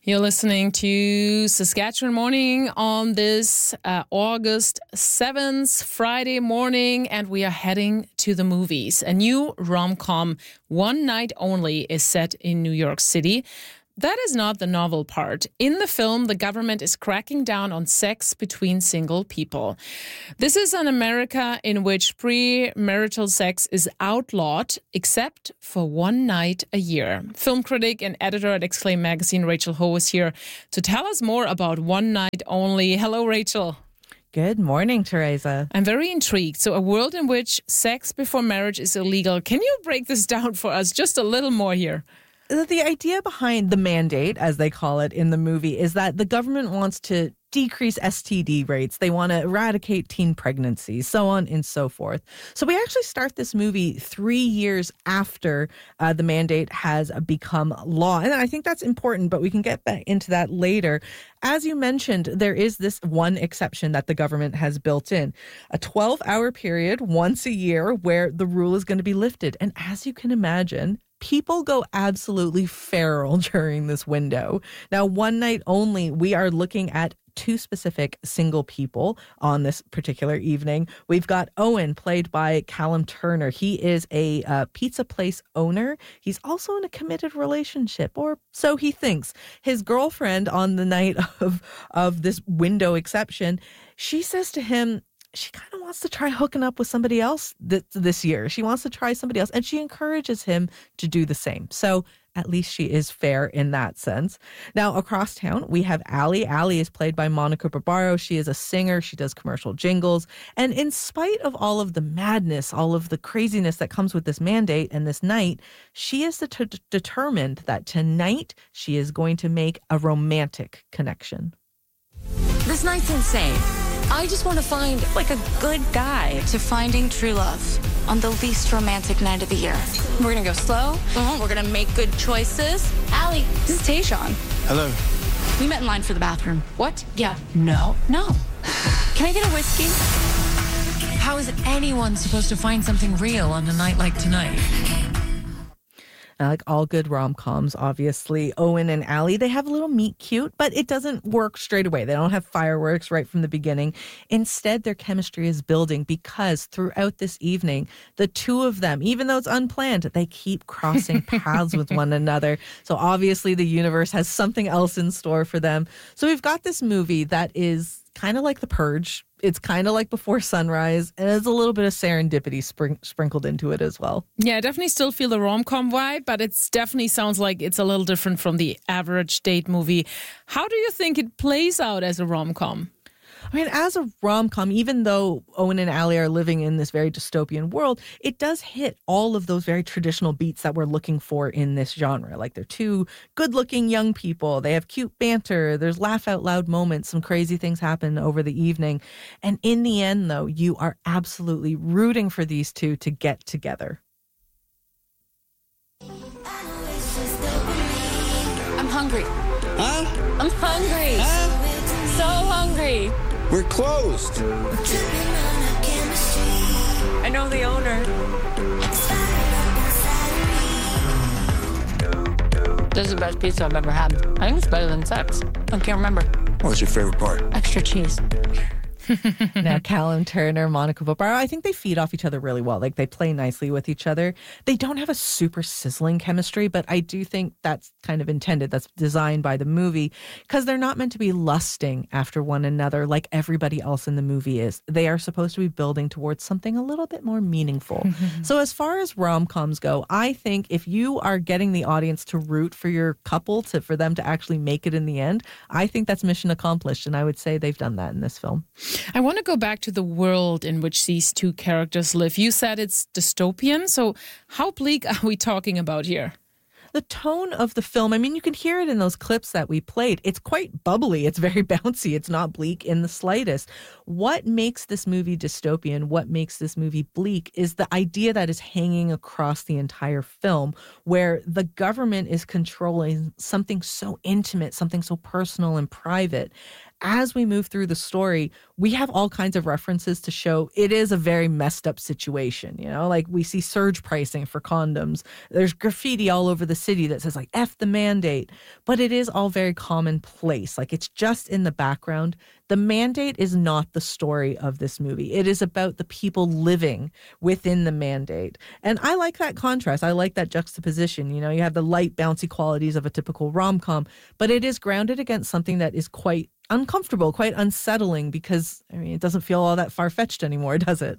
You're listening to Saskatchewan Morning on this August 7th, Friday morning, and we are heading to the movies. A new rom-com, One Night Only, is set in New York City. That is not the novel part. In the film, the government is cracking down on sex between single people. This is an America in which premarital sex is outlawed, except for one night a year. Film critic and editor at Exclaim Magazine, Rachel Ho, is here to tell us more about One Night Only. Hello, Rachel. Good morning, Teresa. I'm very intrigued. So a world in which sex before marriage is illegal. Can you break this down for us just a little more here? The idea behind the mandate, as they call it in the movie, is that the government wants to decrease STD rates. They want to eradicate teen pregnancies, so on and so forth. So we actually start this movie 3 years after the mandate has become law. And I think that's important, but we can get back into that later. As you mentioned, there is this one exception that the government has built in, a 12-hour period once a year where the rule is going to be lifted. And as you can imagine, people go absolutely feral during this window. Now, One Night Only, we are looking at two specific single people on this particular evening. We've got Owen, played by Callum Turner. He is a pizza place owner. He's also in a committed relationship, or so he thinks. His girlfriend, on the night of this window exception, she says to him, she kind of wants to try hooking up with somebody else this year. She wants to try somebody else, and she encourages him to do the same. So at least she is fair in that sense. Now, across town, we have Allie. Allie is played by Monica Barbaro. She is a singer. She does commercial jingles. And in spite of all of the madness, all of the craziness that comes with this mandate and this night, she is determined that tonight she is going to make a romantic connection. This night's insane. I just want to find, a good guy. To finding true love on the least romantic night of the year. We're going to go slow. We're going to make good choices. Allie, this is Tayshawn. Hello. We met in line for the bathroom. What? Yeah. No. Can I get a whiskey? How is anyone supposed to find something real on a night like tonight? Like all good rom-coms, obviously, Owen and Allie, they have a little meet cute, but it doesn't work straight away. They don't have fireworks right from the beginning. Instead, their chemistry is building because throughout this evening, the two of them, even though it's unplanned, they keep crossing paths with one another. So obviously, the universe has something else in store for them. So we've got this movie that is kind of like The Purge. It's kind of like Before Sunrise, and there's a little bit of serendipity sprinkled into it as well. Yeah, I definitely still feel the rom-com vibe, but it definitely sounds like it's a little different from the average date movie. How do you think it plays out as a rom-com? I mean, as a rom-com, even though Owen and Allie are living in this very dystopian world, it does hit all of those very traditional beats that we're looking for in this genre. Like, they're two good-looking young people. They have cute banter. There's laugh-out-loud moments. Some crazy things happen over the evening. And in the end, though, you are absolutely rooting for these two to get together. I'm hungry. Huh? I'm hungry. Huh? So hungry. We're closed. I know the owner. This is the best pizza I've ever had. I think it's better than sex. I can't remember. What's your favorite part? Extra cheese. Now, Callum Turner, Monica Barbaro, I think they feed off each other really well. Like, they play nicely with each other. They don't have a super sizzling chemistry, but I do think that's kind of intended. That's designed by the movie because they're not meant to be lusting after one another like everybody else in the movie is. They are supposed to be building towards something a little bit more meaningful. So as far as rom-coms go, I think if you are getting the audience to root for your couple, for them to actually make it in the end, I think that's mission accomplished. And I would say they've done that in this film. I want to go back to the world in which these two characters live. You said it's dystopian, so how bleak are we talking about here? The tone of the film, I mean, you can hear it in those clips that we played. It's quite bubbly. It's very bouncy. It's not bleak in the slightest. What makes this movie dystopian, what makes this movie bleak, is the idea that is hanging across the entire film, where the government is controlling something so intimate, something so personal and private. as we move through the story, we have all kinds of references to show it is a very messed up situation. You know, like we see surge pricing for condoms. There's graffiti all over the city that says like F the mandate, but it is all very commonplace. Like it's just in the background. The mandate is not the story of this movie. It is about the people living within the mandate. And I like that contrast. I like that juxtaposition. You know, you have the light, bouncy qualities of a typical rom-com, but it is grounded against something that is quite uncomfortable, quite unsettling, because, I mean, it doesn't feel all that far-fetched anymore, does it?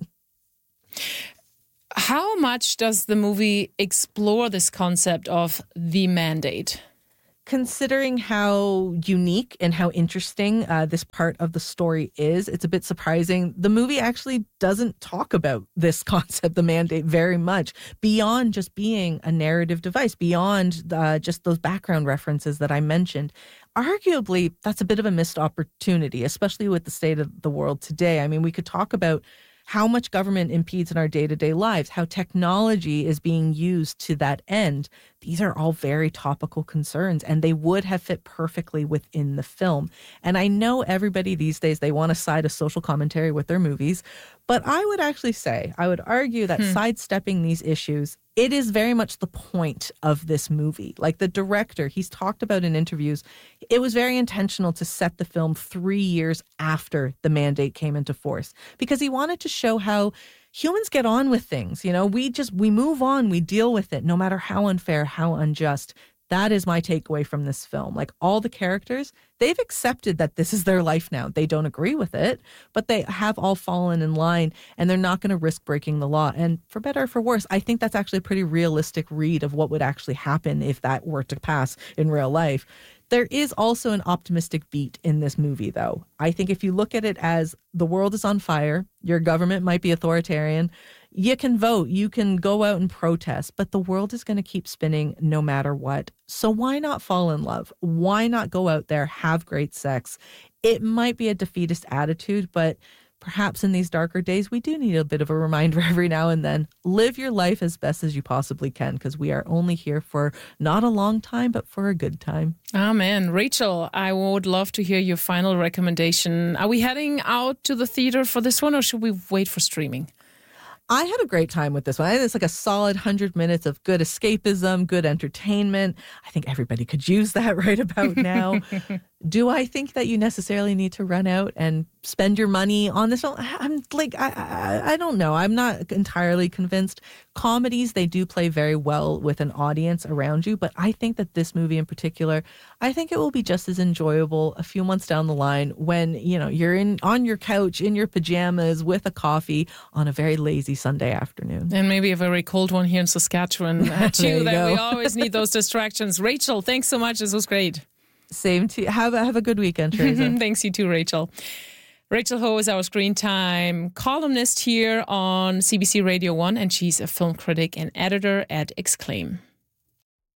How much does the movie explore this concept of the mandate? Considering how unique and how interesting this part of the story is, it's a bit surprising. The movie actually doesn't talk about this concept, the mandate, very much, beyond just being a narrative device, beyond just those background references that I mentioned. Arguably, that's a bit of a missed opportunity, especially with the state of the world today. I mean, we could talk about how much government impedes in our day-to-day lives, how technology is being used to that end. These are all very topical concerns, and they would have fit perfectly within the film. And I know everybody these days, they want to side a social commentary with their movies, but I would actually say, I would argue that sidestepping these issues, it is very much the point of this movie. Like the director, he's talked about in interviews, it was very intentional to set the film 3 years after the mandate came into force, because he wanted to show how humans get on with things. You know, we move on, we deal with it, no matter how unfair, how unjust. That is my takeaway from this film. Like all the characters, they've accepted that this is their life now. They don't agree with it, but they have all fallen in line, and they're not going to risk breaking the law. And for better or for worse, I think that's actually a pretty realistic read of what would actually happen if that were to pass in real life. There is also an optimistic beat in this movie, though. I think if you look at it as the world is on fire, your government might be authoritarian, you can vote, you can go out and protest, but the world is going to keep spinning no matter what. So why not fall in love? Why not go out there, have great sex? It might be a defeatist attitude, but perhaps in these darker days, we do need a bit of a reminder every now and then. Live your life as best as you possibly can, because we are only here for not a long time, but for a good time. Amen. Rachel, I would love to hear your final recommendation. Are we heading out to the theater for this one, or should we wait for streaming? I had a great time with this one. I think it's like a solid 100 minutes of good escapism, good entertainment. I think everybody could use that right about now. Do I think that you necessarily need to run out and spend your money on this film? I'm like, I don't know. I'm not entirely convinced. Comedies, they do play very well with an audience around you, but I think that this movie in particular, I think it will be just as enjoyable a few months down the line when, you know, you're on your couch in your pajamas with a coffee on a very lazy Sunday afternoon. And maybe a very cold one here in Saskatchewan too, that we always need those distractions. Rachel, thanks so much. This was great. Same to you. Have a good weekend, Teresa. Thanks, you too, Rachel. Rachel Ho is our Screen Time columnist here on CBC Radio 1, and she's a film critic and editor at Exclaim.